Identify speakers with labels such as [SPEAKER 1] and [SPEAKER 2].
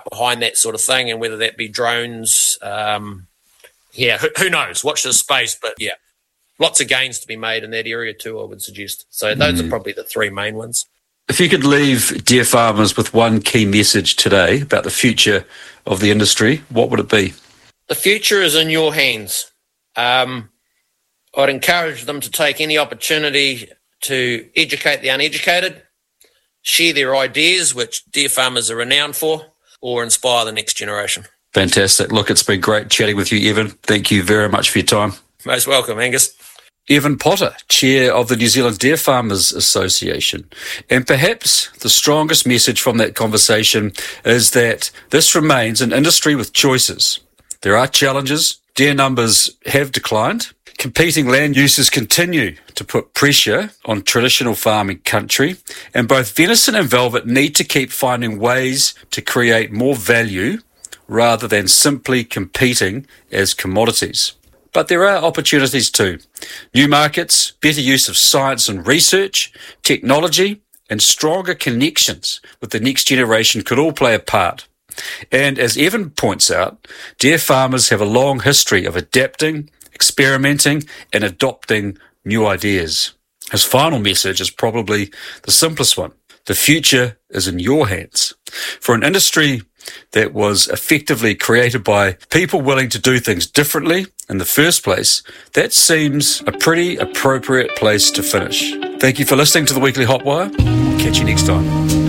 [SPEAKER 1] right behind that sort of thing, and whether that be drones, who knows? Watch this space, but yeah, lots of gains to be made in that area too, I would suggest. So those are probably the three main ones.
[SPEAKER 2] If you could leave deer farmers with one key message today about the future of the industry, what would it be?
[SPEAKER 1] The future is in your hands. I'd encourage them to take any opportunity to educate the uneducated, share their ideas, which deer farmers are renowned for, or inspire the next generation.
[SPEAKER 2] Fantastic. Look, it's been great chatting with you, Evan. Thank you very much for your time.
[SPEAKER 1] Most welcome, Angus.
[SPEAKER 2] Evan Potter, Chair of the New Zealand Deer Farmers Association. And perhaps the strongest message from that conversation is that this remains an industry with choices. There are challenges. Deer numbers have declined. Competing land uses continue to put pressure on traditional farming country, and both venison and velvet need to keep finding ways to create more value rather than simply competing as commodities. But there are opportunities too. New markets, better use of science and research, technology, and stronger connections with the next generation could all play a part. And as Evan points out, deer farmers have a long history of adapting, experimenting, and adopting new ideas. His final message is probably the simplest one. The future is in your hands. For an industry that was effectively created by people willing to do things differently in the first place, that seems a pretty appropriate place to finish. Thank you for listening to the Weekly Hotwire. Catch you next time.